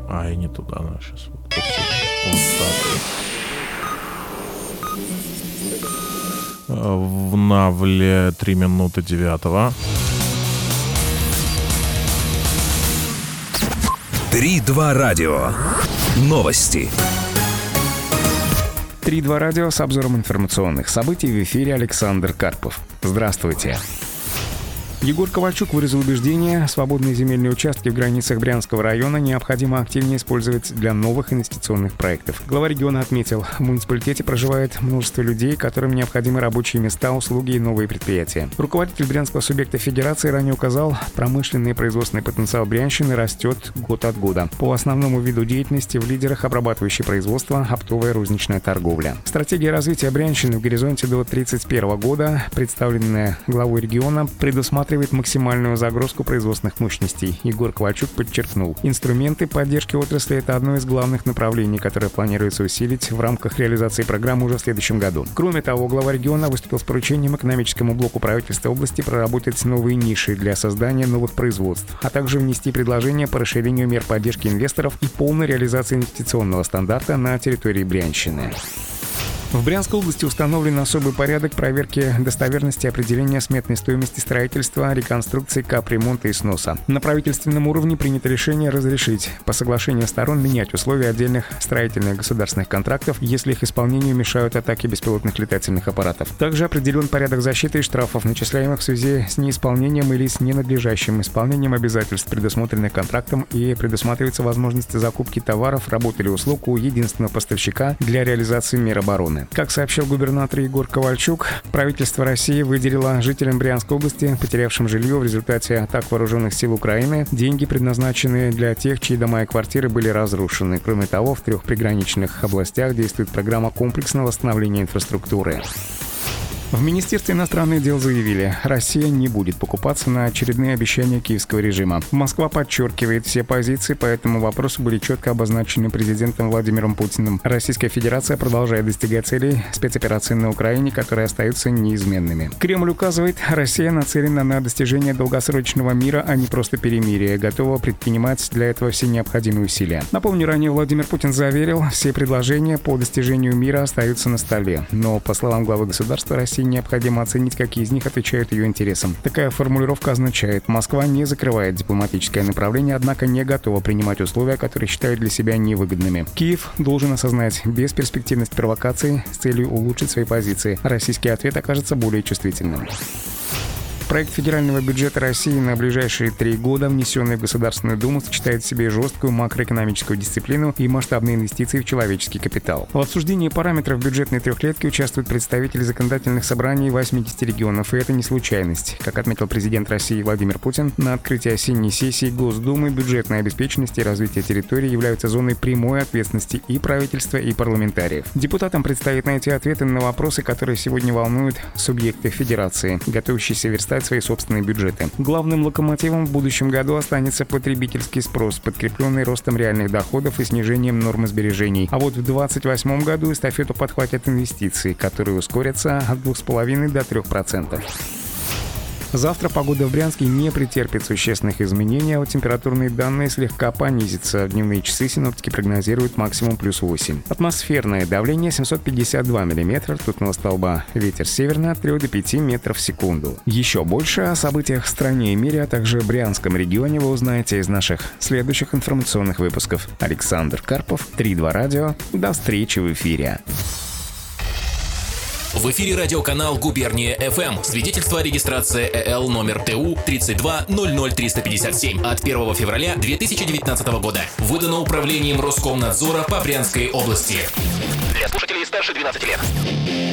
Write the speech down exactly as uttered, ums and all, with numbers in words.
А, и не туда, она сейчас. Вот, вот так. В Навле три минуты девятого. три-два радио. Новости. три-два радио с обзором информационных событий. В эфире Александр Карпов. Здравствуйте. Егор Ковальчук выразил убеждение, свободные земельные участки в границах Брянского района необходимо активнее использовать для новых инвестиционных проектов. Глава региона отметил, в муниципалитете проживает множество людей, которым необходимы рабочие места, услуги и новые предприятия. Руководитель брянского субъекта федерации ранее указал, промышленный и производственный потенциал Брянщины растет год от года. По основному виду деятельности в лидерах обрабатывающее производство, оптовая розничная торговля. Стратегия развития Брянщины в горизонте до тридцать первого года, представленная главой региона, предусматривает максимальную загрузку производственных мощностей. Егор Ковальчук подчеркнул, инструменты поддержки отрасли – это одно из главных направлений, которое планируется усилить в рамках реализации программы уже в следующем году. Кроме того, глава региона выступил с поручением экономическому блоку правительства области проработать новые ниши для создания новых производств, а также внести предложения по расширению мер поддержки инвесторов и полной реализации инвестиционного стандарта на территории Брянщины. В Брянской области установлен особый порядок проверки достоверности определения сметной стоимости строительства, реконструкции, капремонта и сноса. На правительственном уровне принято решение разрешить по соглашению сторон менять условия отдельных строительных государственных контрактов, если их исполнению мешают атаки беспилотных летательных аппаратов. Также определен порядок защиты и штрафов, начисляемых в связи с неисполнением или с ненадлежащим исполнением обязательств, предусмотренных контрактом, и предусматривается возможность закупки товаров, работ или услуг у единственного поставщика для реализации мер обороны. Как сообщил губернатор Егор Ковальчук, правительство России выделило жителям Брянской области, потерявшим жилье в результате атак вооруженных сил Украины, деньги, предназначенные для тех, чьи дома и квартиры были разрушены. Кроме того, в трех приграничных областях действует программа комплексного восстановления инфраструктуры. В Министерстве иностранных дел заявили, Россия не будет покупаться на очередные обещания киевского режима. Москва подчеркивает, все позиции по этому вопросу были четко обозначены президентом Владимиром Путиным. Российская Федерация продолжает достигать целей спецоперации на Украине, которые остаются неизменными. Кремль указывает, Россия нацелена на достижение долгосрочного мира, а не просто перемирия, готова предпринимать для этого все необходимые усилия. Напомню, ранее Владимир Путин заверил, все предложения по достижению мира остаются на столе. Но, по словам главы государства, России необходимо оценить, какие из них отвечают ее интересам. Такая формулировка означает, Москва не закрывает дипломатическое направление, однако не готова принимать условия, которые считают для себя невыгодными. Киев должен осознать бесперспективность провокаций с целью улучшить свои позиции. Российский ответ окажется более чувствительным. Проект федерального бюджета России на ближайшие три года, внесенный в Государственную Думу, сочетает в себе жесткую макроэкономическую дисциплину и масштабные инвестиции в человеческий капитал. В обсуждении параметров бюджетной трехлетки участвуют представители законодательных собраний восьмидесяти регионов, и это не случайность. Как отметил президент России Владимир Путин, на открытии осенней сессии Госдумы бюджетная обеспеченность и развитие территории являются зоной прямой ответственности и правительства, и парламентариев. Депутатам предстоит найти ответы на вопросы, которые сегодня волнуют субъекты Федерации, готовящиеся верстать свои собственные бюджеты. Главным локомотивом в будущем году останется потребительский спрос, подкрепленный ростом реальных доходов и снижением нормы сбережений. А вот в двадцать восьмом году эстафету подхватят инвестиции, которые ускорятся от двух с половиной до трех процентов. Завтра погода в Брянске не претерпит существенных изменений, а вот температурные данные слегка понизятся. В дневные часы синоптики прогнозируют максимум плюс восемь. Атмосферное давление семьсот пятьдесят два миллиметра ртутного столба. Ветер северный от трёх до пяти метров в секунду. Еще больше о событиях в стране и мире, а также в Брянском регионе вы узнаете из наших следующих информационных выпусков. Александр Карпов, три-два радио. До встречи в эфире. В эфире радиоканал Губерния эф эм. Свидетельство о регистрации э л номер тэ у тридцать два ноль ноль триста пятьдесят семь от первого февраля две тысячи девятнадцатого года. Выдано управлением Роскомнадзора по Брянской области. Для слушателей старше двенадцати лет.